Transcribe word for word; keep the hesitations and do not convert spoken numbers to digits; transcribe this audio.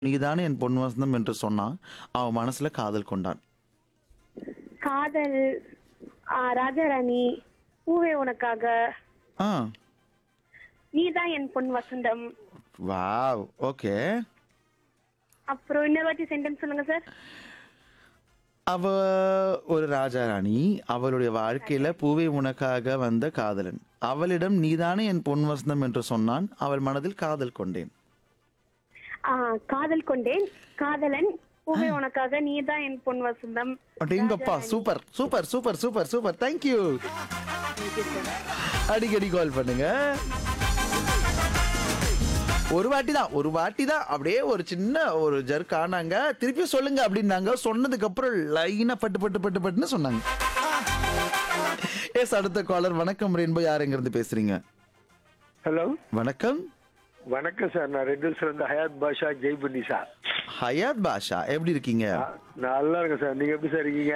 நீதானே என் பொன் வசந்தம் என்று சொன்னான். அவன் மனசுல காதல் கொண்டான். காதல், ஆ, ராஜாராணி, பூவே உனக்காக, ஆ. நீதான் என் பொன் வசந்தம். வாவ்! ஓகே. அப்புறம் இன்னொரு வாட்டி சென்டென்ஸ் சொல்லுங்க சார். அவ ஒரு ராஜாராணி. அவளுடைய வாழ்க்கையில பூவே உனக்காக வந்த காதலன். அவளிடம் நீதானே என் பொன் வசந்தம் என்று சொன்னான். அவள் மனதில் காதல் கொண்டேன். ஆ, காதல் கொண்டேன், காதலன், பூவே உனக்காக, நீதான் என் பொன் வசந்தம். அடேங்கப்பா, super super super super super. Thank you. அடிக்கடி கால் பண்ணுங்க. ஒரு வாட்டி தான் ஒரு வாட்டி தான் அப்படியே ஒரு சின்ன ஒரு ஜர்க் ஆனாங்க. திருப்பி சொல்லுங்க அப்படின்னாங்க. சொன்னதுக்கு அப்புறம் லைனா பட்டு பட்டு பட்டு பட்டுன்னு சொன்னாங்க. எஸ், அடுத்த காலர். வணக்கம் ரெயின்போ. யார் எங்க இருந்து பேசுறீங்க? ஹலோ, வணக்கம். வணக்கம் சார். நான் ரெட் ஹில்ஸ்ல இருந்து ஹயாத் பாஷா ஜெய்புன்னி சார். ஹயாத் பாஷா, எப்படி இருக்கீங்க? நல்லா இருக்கேன் சார். நீங்க எப்படி சார் இருக்கீங்க?